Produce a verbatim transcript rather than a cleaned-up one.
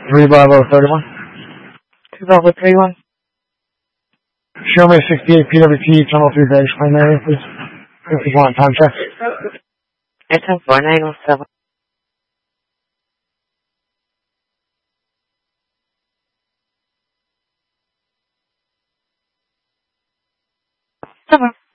three Bravo thirty-one. two Bravo thirty-one. Show me sixty-eight P W T, tunnel three bags, claim area, please. If you want time check. It's on four nine oh seven. Seven.